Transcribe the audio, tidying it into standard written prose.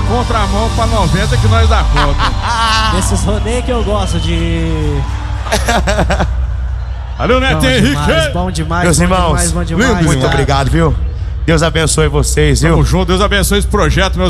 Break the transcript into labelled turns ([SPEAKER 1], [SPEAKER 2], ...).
[SPEAKER 1] contramão pra 90 que nós dá conta.
[SPEAKER 2] Desses rodeios que eu gosto de...
[SPEAKER 1] Valeu, Neto Henrique!
[SPEAKER 2] Bom demais,
[SPEAKER 3] meus irmãos,
[SPEAKER 2] bom demais.
[SPEAKER 3] muito obrigado, viu? Deus abençoe vocês, viu?
[SPEAKER 1] Tamo junto, Deus abençoe esse projeto, meus